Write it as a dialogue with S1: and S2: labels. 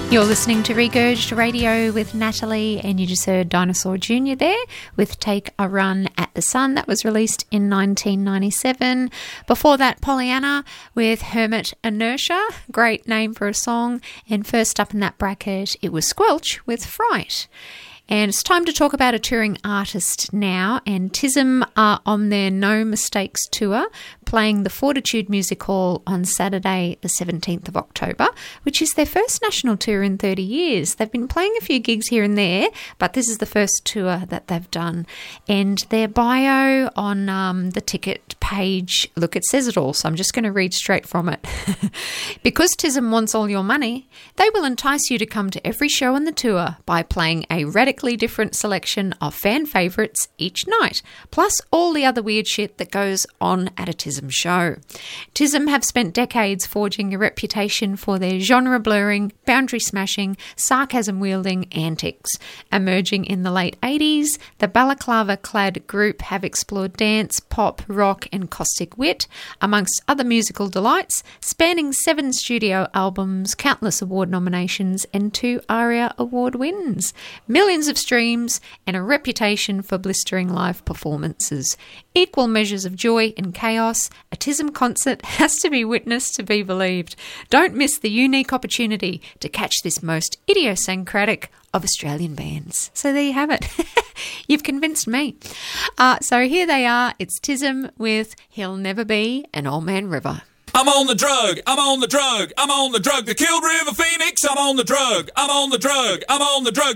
S1: You're listening to Regurged Radio with Natalie, and you just heard Dinosaur Jr. there with Take a Run at the Sun. That was released in 1997. Before that, Pollyanna with Hermit Inertia. Great name for a song. And first up in that bracket, it was Squelch with Fright. And it's time to talk about a touring artist now, and TISM are on their No Mistakes tour, playing the Fortitude Music Hall on Saturday the 17th of October, which is their first national tour in 30 years. They've been playing a few gigs here and there, but this is the first tour that they've done. And their bio on the ticket page, look, it says it all, so I'm just going to read straight from it. Because TISM wants all your money, they will entice you to come to every show on the tour by playing a radically different selection of fan favourites each night, plus all the other weird shit that goes on at a TISM show. TISM have spent decades forging a reputation for their genre-blurring, boundary-smashing, sarcasm-wielding antics. Emerging in the late 80s, the balaclava-clad group have explored dance, pop, rock and caustic wit, amongst other musical delights, spanning 7 studio albums, countless award nominations and 2 ARIA award wins, millions of streams and a reputation for blistering live performances. Equal measures of joy and chaos, a TISM concert has to be witnessed to be believed. Don't miss the unique opportunity to catch this most idiosyncratic of Australian bands. So there you have it. You've convinced me. So here they are. It's TISM with He'll Never Be an Old Man River.
S2: I'm on the drug, I'm on the drug, I'm on the drug. They killed River Phoenix, I'm on the drug, I'm on the drug, I'm on the drug.